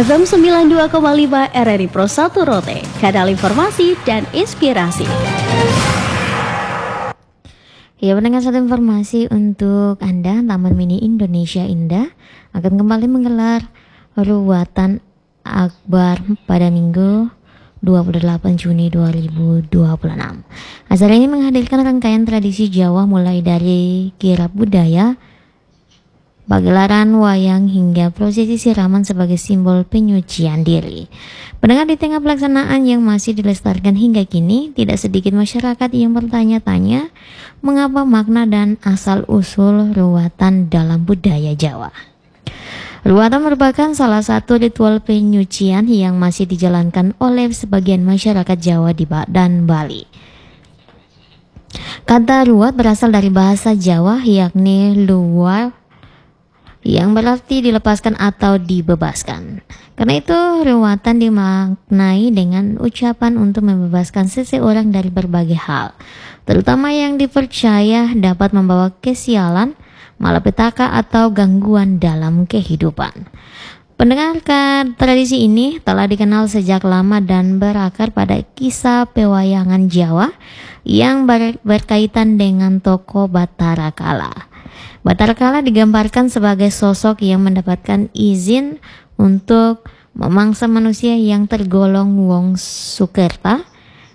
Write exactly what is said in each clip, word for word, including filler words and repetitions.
F M sembilan puluh dua koma lima R R I Pro satu Rote, kanal informasi dan inspirasi. Ya, mendengar satu informasi untuk Anda. Taman Mini Indonesia Indah akan kembali menggelar ruatan akbar pada Minggu dua puluh delapan Juni dua ribu dua puluh enam. Acara ini menghadirkan rangkaian tradisi Jawa mulai dari kirab budaya, pagelaran wayang hingga prosesi siraman sebagai simbol penyucian diri. Pendengar, di tengah pelaksanaan yang masih dilestarikan hingga kini, tidak sedikit masyarakat yang bertanya-tanya mengapa makna dan asal-usul ruatan dalam budaya Jawa. Ruatan merupakan salah satu ritual penyucian yang masih dijalankan oleh sebagian masyarakat Jawa di Ba- dan Bali. Kata ruat berasal dari bahasa Jawa, yakni luar, yang berarti dilepaskan atau dibebaskan. Karena itu, ruatan dimaknai dengan ucapan untuk membebaskan seseorang dari berbagai hal, terutama yang dipercaya dapat membawa kesialan, malapetaka atau gangguan dalam kehidupan. Pendengarkan, tradisi ini telah dikenal sejak lama dan berakar pada kisah pewayangan Jawa yang ber- berkaitan dengan tokoh Batara Kala. Batara Kala digambarkan sebagai sosok yang mendapatkan izin untuk memangsa manusia yang tergolong wong sukerta.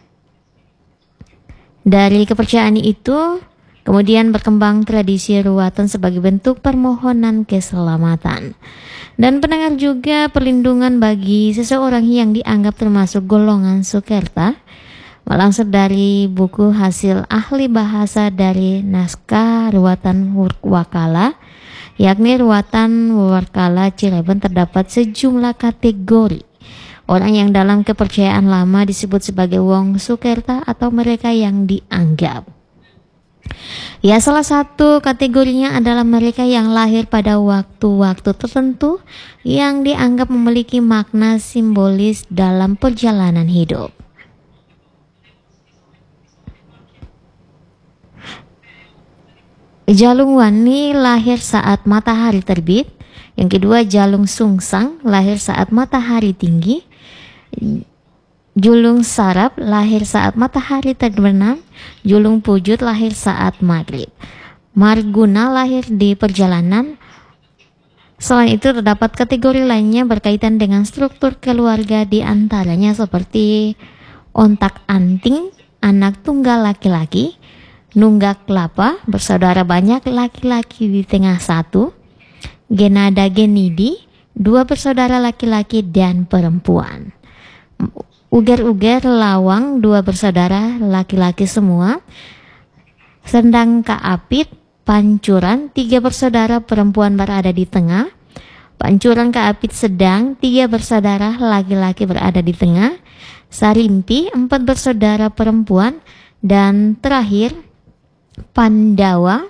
Dari kepercayaan itu kemudian berkembang tradisi ruatan sebagai bentuk permohonan keselamatan dan pendengar juga perlindungan bagi seseorang yang dianggap termasuk golongan sukerta. Melansir dari buku hasil ahli bahasa dari naskah ruatan Wakala, yakni ruatan Wakala Cirebon, terdapat sejumlah kategori orang yang dalam kepercayaan lama disebut sebagai wong sukerta atau mereka yang dianggap. Ya, salah satu kategorinya adalah mereka yang lahir pada waktu-waktu tertentu yang dianggap memiliki makna simbolis dalam perjalanan hidup. Jalung Wani lahir saat matahari terbit. Yang kedua, Jalung Sungsang lahir saat matahari tinggi. Julung Sarap lahir saat matahari terbenam. Julung Pujut lahir saat maghrib. Marguna lahir di perjalanan. Selain itu, terdapat kategori lainnya berkaitan dengan struktur keluarga, di antaranya seperti ontak anting, anak tunggal laki-laki, nunggak kelapa, bersaudara banyak laki-laki di tengah satu, genada genidi, dua bersaudara laki-laki dan perempuan, uger-uger lawang, dua bersaudara laki-laki semua, sendang kaapit, pancuran, tiga bersaudara perempuan berada di tengah, pancuran kaapit sedang, tiga bersaudara laki-laki berada di tengah, sarimpi, empat bersaudara perempuan, dan terakhir Pandawa,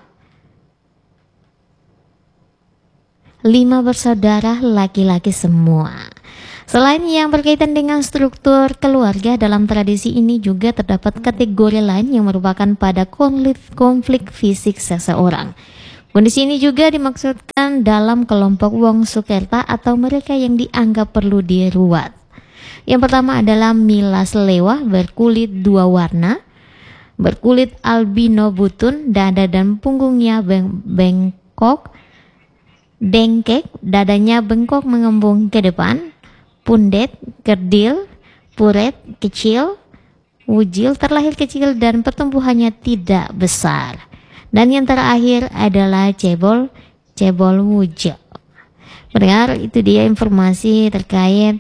lima bersaudara laki-laki semua. Selain yang berkaitan dengan struktur keluarga, dalam tradisi ini juga terdapat kategori lain yang merupakan pada konflik, konflik fisik seseorang. Kondisi ini juga dimaksudkan dalam kelompok wong sukerta atau mereka yang dianggap perlu diruat. Yang pertama adalah milas lewa, berkulit dua warna, berkulit albino butun, dada dan punggungnya beng bengkok, dengkek, dadanya bengkok mengembung ke depan, pundet, kerdil, puret, kecil, wujil, terlahir kecil dan pertumbuhannya tidak besar. Dan yang terakhir adalah cebol, cebol wujil. Mendengar, itu dia informasi terkait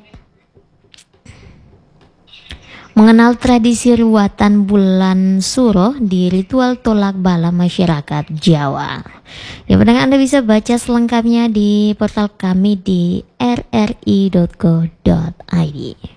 mengenal tradisi ruatan bulan Suro di ritual tolak bala masyarakat Jawa. Ya, pendengar, Anda bisa baca selengkapnya di portal kami di r r i dot co dot i d.